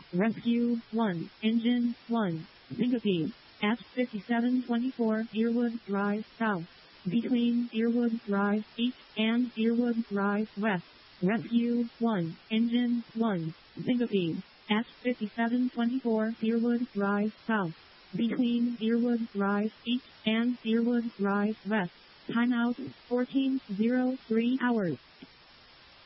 Rescue 1, Engine 1, Syncope, at 5724 Deerwood Drive South, between Deerwood Drive East and Deerwood Drive West. Rescue 1, Engine 1, Syncope, at 5724 Deerwood Drive South, between Deerwood Drive East and Deerwood Drive West. Timeout 14:03 hours.